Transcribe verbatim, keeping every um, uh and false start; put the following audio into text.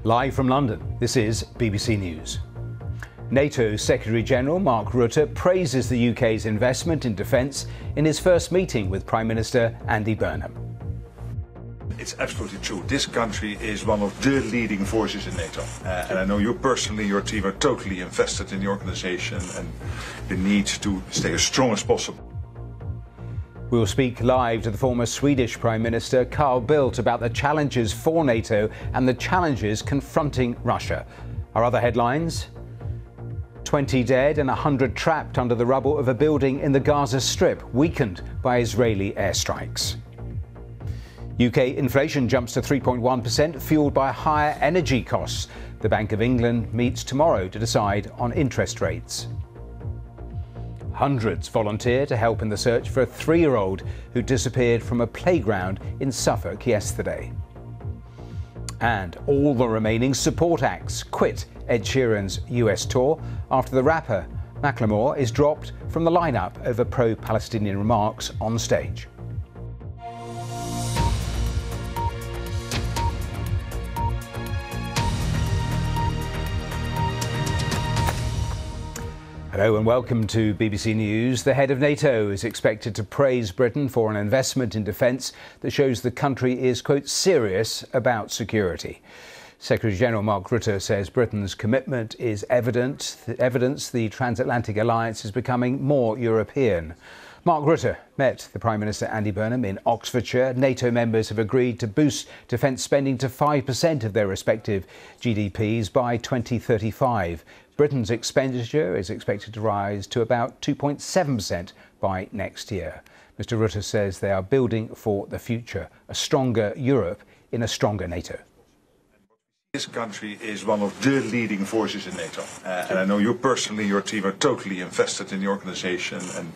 Live from London, this is B B C News. NATO Secretary-General Mark Rutte praises the U K's investment in defence in his first meeting with Prime Minister Andy Burnham. It's absolutely true. This country is one of the leading forces in NATO. Uh, and I know you personally, your team are totally invested in the organisation and the need to stay as strong as possible. We'll speak live to the former Swedish Prime Minister Carl Bildt about the challenges for NATO and the challenges confronting Russia. Our other headlines: twenty dead and one hundred trapped under the rubble of a building in the Gaza Strip, weakened by Israeli airstrikes. U K inflation jumps to three point one percent, fuelled by higher energy costs. The Bank of England meets tomorrow to decide on interest rates. Hundreds volunteer to help in the search for a three-year-old who disappeared from a playground in Suffolk yesterday. And all the remaining support acts quit Ed Sheeran's U S tour after the rapper Macklemore is dropped from the lineup over pro-Palestinian remarks on stage. Hello and welcome to B B C News. The head of NATO is expected to praise Britain for an investment in defence that shows the country is, quote, serious about security. Secretary-General Mark Rutte says Britain's commitment is evident, evidence the transatlantic alliance is becoming more European. Mark Rutte met the Prime Minister Andy Burnham in Oxfordshire. NATO members have agreed to boost defence spending to five percent of their respective G D Ps by twenty thirty-five. Britain's expenditure is expected to rise to about two point seven percent by next year. Mister Rutte says they are building for the future, a stronger Europe in a stronger NATO. This country is one of the leading forces in NATO. Uh, and I know you personally, your team are totally invested in the organisation and